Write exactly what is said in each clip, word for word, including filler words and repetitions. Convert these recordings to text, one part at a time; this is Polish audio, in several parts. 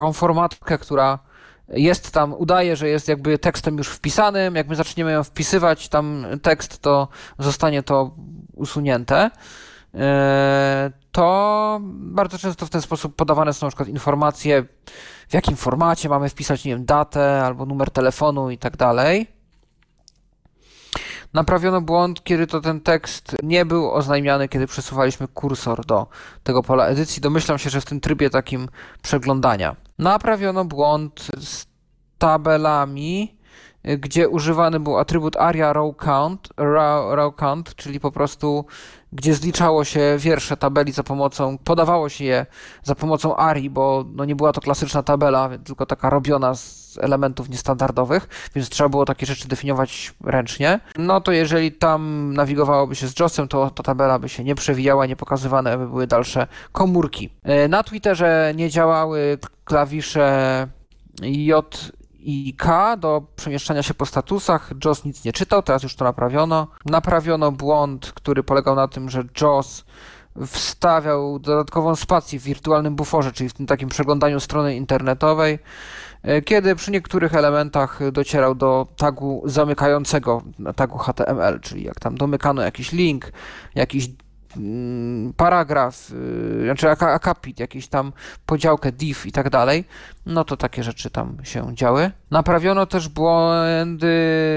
taką formatkę, która jest tam, udaje, że jest jakby tekstem już wpisanym. Jak my zaczniemy ją wpisywać, tam tekst, to zostanie to usunięte. To bardzo często w ten sposób podawane są na przykład informacje, w jakim formacie mamy wpisać, nie wiem, datę albo numer telefonu i tak dalej. Naprawiono błąd, kiedy to ten tekst nie był oznajmiany, kiedy przesuwaliśmy kursor do tego pola edycji. Domyślam się, że w tym trybie takim przeglądania. Naprawiono błąd z tabelami, gdzie używany był atrybut aria row count, row, row count, czyli po prostu gdzie zliczało się wiersze tabeli za pomocą, podawało się je za pomocą arii, bo no nie była to klasyczna tabela, tylko taka robiona z elementów niestandardowych, więc trzeba było takie rzeczy definiować ręcznie. No to jeżeli tam nawigowałoby się z JOSem, to ta tabela by się nie przewijała, nie pokazywane by były dalsze komórki. Na Twitterze nie działały klawisze J i K do przemieszczania się po statusach. JOS nic nie czytał, teraz już to naprawiono. Naprawiono błąd, który polegał na tym, że JOS wstawiał dodatkową spację w wirtualnym buforze, czyli w tym takim przeglądaniu strony internetowej, kiedy przy niektórych elementach docierał do tagu zamykającego, tagu H T M L, czyli jak tam domykano jakiś link, jakiś paragraf, znaczy akapit, jakiś tam podziałkę div i tak dalej, no to takie rzeczy tam się działy. Naprawiono też błędy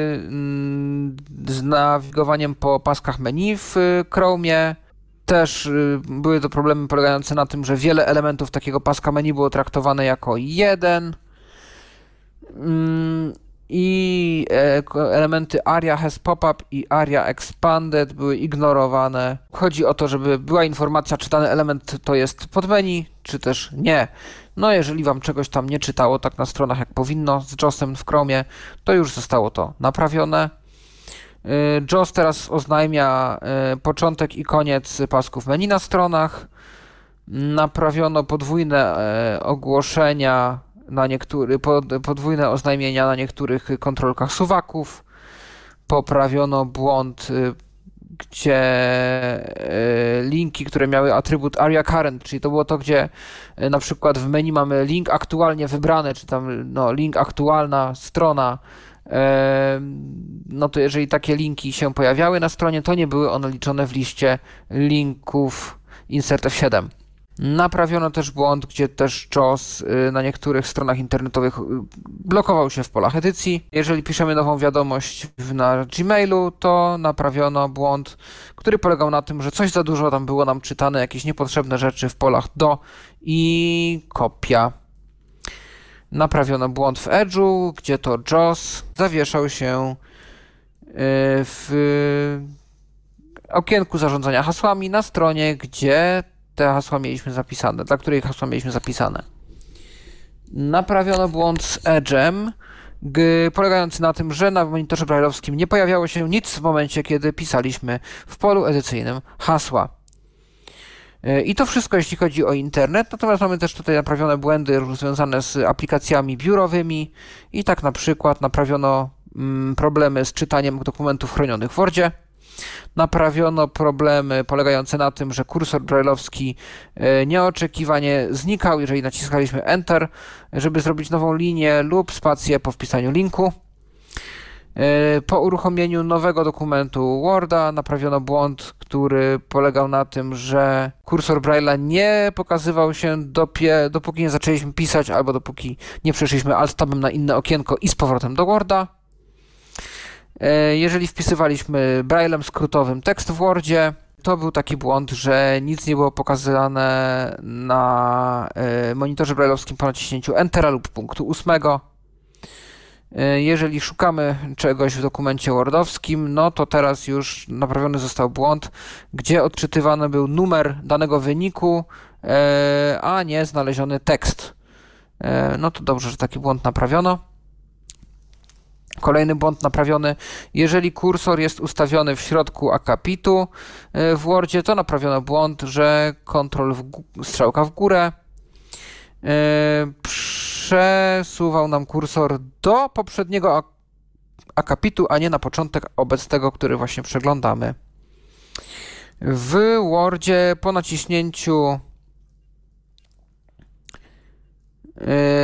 z nawigowaniem po paskach menu w Chromie. Też były to problemy polegające na tym, że wiele elementów takiego paska menu było traktowane jako jeden. I elementy aria has pop-up i aria expanded były ignorowane. Chodzi o to, żeby była informacja, czy dany element to jest podmenu, czy też nie. No jeżeli wam czegoś tam nie czytało tak na stronach jak powinno z JOSem w Chromie, to już zostało to naprawione. JOS teraz oznajmia początek i koniec pasków menu na stronach. Naprawiono podwójne ogłoszenia na niektórych, podwójne oznajmienia na niektórych kontrolkach suwaków. Poprawiono błąd, gdzie linki, które miały atrybut aria current, czyli to było to, gdzie na przykład w menu mamy link aktualnie wybrany, czy tam no, link aktualna strona, no to jeżeli takie linki się pojawiały na stronie, to nie były one liczone w liście linków insert F siedem. Naprawiono też błąd, gdzie też JOS na niektórych stronach internetowych blokował się w polach edycji. Jeżeli piszemy nową wiadomość na Gmailu, to naprawiono błąd, który polegał na tym, że coś za dużo tam było nam czytane, jakieś niepotrzebne rzeczy w polach do i kopia. Naprawiono błąd w Edge'u, gdzie to JOS zawieszał się w okienku zarządzania hasłami na stronie, gdzie te hasła mieliśmy zapisane, dla której hasła mieliśmy zapisane. Naprawiono błąd z Edge'em, polegający na tym, że na monitorze braille'owskim nie pojawiało się nic w momencie, kiedy pisaliśmy w polu edycyjnym hasła. I to wszystko, jeśli chodzi o internet, natomiast mamy też tutaj naprawione błędy związane z aplikacjami biurowymi i tak na przykład naprawiono mm, problemy z czytaniem dokumentów chronionych w Wordzie. Naprawiono problemy polegające na tym, że kursor braille'owski nieoczekiwanie znikał, jeżeli naciskaliśmy Enter, żeby zrobić nową linię lub spację po wpisaniu linku. Po uruchomieniu nowego dokumentu Worda naprawiono błąd, który polegał na tym, że kursor Braille'a nie pokazywał się dopie, dopóki nie zaczęliśmy pisać albo dopóki nie przeszliśmy Alt-Tabem na inne okienko i z powrotem do Worda. Jeżeli wpisywaliśmy Braillem skrótowym tekst w Wordzie, to był taki błąd, że nic nie było pokazane na monitorze braille'owskim po naciśnięciu Entera lub punktu ósmego. Jeżeli szukamy czegoś w dokumencie wordowskim, no to teraz już naprawiony został błąd, gdzie odczytywany był numer danego wyniku, a nie znaleziony tekst. No to dobrze, że taki błąd naprawiono. Kolejny błąd naprawiony, jeżeli kursor jest ustawiony w środku akapitu w Wordzie, to naprawiono błąd, że kontrol w strzałka w górę przesuwał nam kursor do poprzedniego akapitu, a nie na początek obecnego, który właśnie przeglądamy. W Wordzie po naciśnięciu Yy,